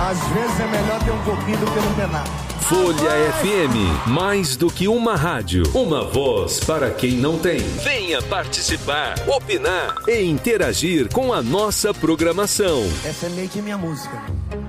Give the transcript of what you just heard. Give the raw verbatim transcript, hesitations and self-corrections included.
Às vezes é melhor ter um pouquinho do que não ter nada. Folha F M, mais do que uma rádio, uma voz para quem não tem. Venha participar, opinar e interagir com a nossa programação. Essa é meio que minha música.